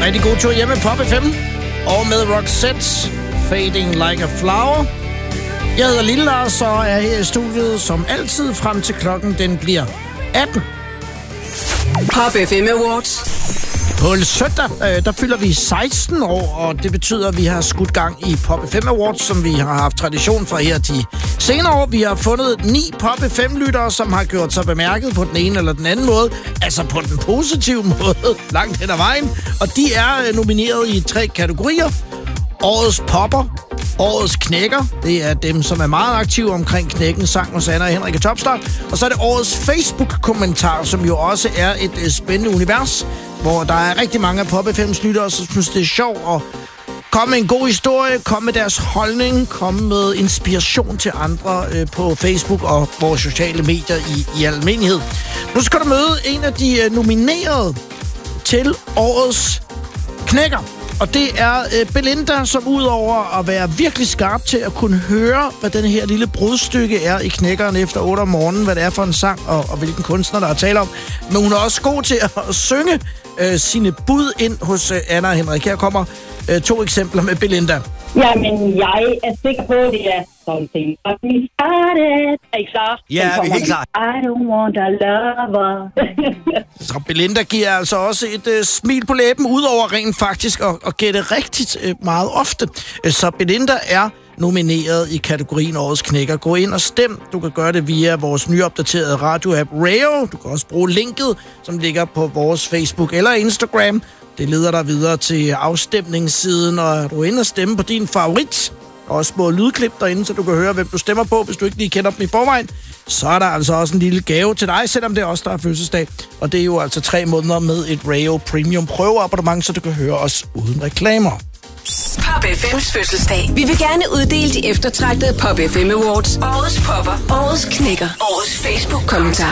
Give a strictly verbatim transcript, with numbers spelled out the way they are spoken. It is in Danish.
Rigtig god tur hjemme Pop F M. Og med Roxette, Fading Like a Flower. Jeg hedder Lille Lars, og er her i studiet som altid frem til klokken den bliver atten. Pop F M Awards. På søndag, øh, der fylder vi seksten år, og det betyder, at vi har skudt gang i Pop F M Awards, som vi har haft tradition for her de senere år. Vi har fundet ni Pop F M-lyttere, som har gjort sig bemærket på den ene eller den anden måde, altså på den positive måde, langt hen ad vejen. Og de er øh, nomineret i tre kategorier. Årets popper, årets knækker, det er dem, som er meget aktive omkring knækken, sang hos Anna og Henrik Topstar. Og så er det årets Facebook-kommentar, som jo også er et uh, spændende univers, hvor der er rigtig mange af Pop F M's lyttere, som synes, det er sjovt at komme med en god historie, komme med deres holdning, komme med inspiration til andre uh, på Facebook og vores sociale medier i, i almindelighed. Nu skal du møde en af de uh, nominerede til årets knækker. Og det er øh, Belinda, som udover at være virkelig skarp til at kunne høre, hvad den her lille brudstykke er i knækkeren efter otte om morgenen, hvad det er for en sang, og, og hvilken kunstner, der er tale om. Men hun er også god til at, at synge øh, sine bud ind hos øh, Anna og Henrik. Her kommer øh, to eksempler med Belinda. Jamen, jeg er sikker på, at det er something but me started. Er I klar? Ja, vi er helt klar. I don't want a lover. Så Belinda giver altså også et øh, smil på læben, udover rent faktisk at, at gætte rigtigt øh, meget ofte. Så Belinda er nomineret i kategorien Årets Knækker. Gå ind og stem. Du kan gøre det via vores nyopdaterede radioapp Rayo. Du kan også bruge linket, som ligger på vores Facebook eller Instagram. Det leder dig videre til afstemningssiden, og er du inde og stemme på din favorit, og også små lydklip derinde, så du kan høre, hvem du stemmer på, hvis du ikke lige kender dem i forvejen, så er der altså også en lille gave til dig, selvom det er også der er fødselsdag. Og det er jo altså tre måneder med et Rayo Premium prøveabonnement, så du kan høre os uden reklamer. Pop F M's fødselsdag. Vi vil gerne uddele de eftertragtede Pop F M Awards. Årets popper, årets knækker, årets Facebook-kommentar.